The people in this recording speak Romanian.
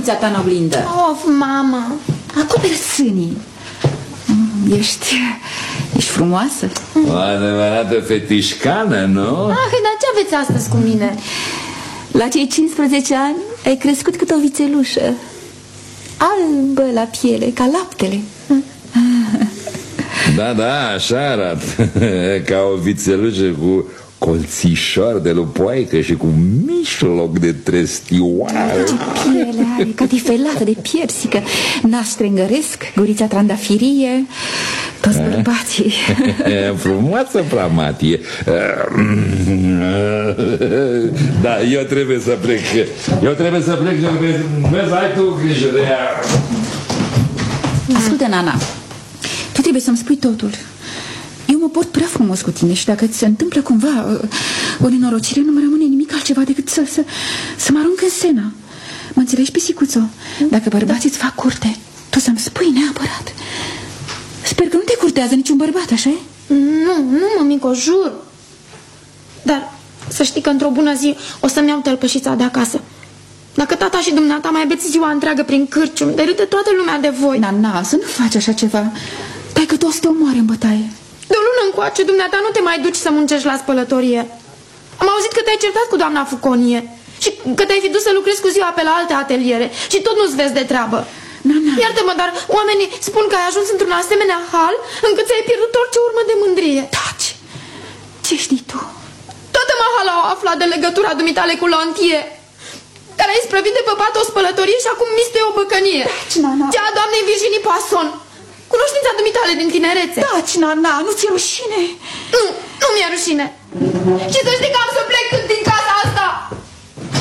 fața ta în oglindă. Of, mama. Acoperă sânii. Ești frumoasă. O adevărată fetișcană, nu? Dar ce aveți astăzi cu mine? La cei 15 ani ai crescut cât o vițelușă, albă la piele, ca laptele. Da, așa arată. Ca o vițelușă cu colțișor de lupoaică și cu mijloc de trestioară. Ce piele are, catifelată de piersică, nas strângăresc, gurița trandafirie, toți bărbații. Frumoasă pramatie. Da, eu trebuie să plec. Vezi, ai tu grijă de ea. Ascultă, Nana, tu trebuie să-mi spui totul. Eu mă port prea frumos cu tine și dacă ți se întâmplă cumva o nenorocire, nu mă rămâne nimic altceva decât să mă arunc în Sena. Mă înțelegi, pisicuțo? Dacă bărbații îți fac curte, tu să-mi spui neapărat. Sper că nu te curtează niciun bărbat, așa-i? Nu, mămico, jur. Dar să știi că într-o bună zi o să-mi iau tălpășița de acasă. Dacă tata și dumneata mai aveți ziua întreagă prin cârciumi, de râde toată lumea de voi. Nana, să nu faci așa ceva. Dai că tu o să te omoare în bătaie. De o lună încoace, dumneata nu te mai duci să muncești la spălătorie. Am auzit că te-ai certat cu doamna Fuconie și că te-ai fi dus să lucrezi cu ziua pe la alte ateliere și tot nu-ți vezi de treabă. Nana. Iartă-mă, dar oamenii spun că ai ajuns într-un asemenea hal încât ți-ai pierdut orice urmă de mândrie. Taci! Ce știi tu? Toată mahala au aflat de legătura dumitale cu Lontie, care ai sprăvit de păpat o spălătorie și acum miste o băcănie. Taci, Nana. Cea a doamnei Virginie Poisson, cunoștința dumitale din tinerețe. Taci, Nana, nu ți-e rușine? Nu mi-e rușine. Și să știi că am să plec cât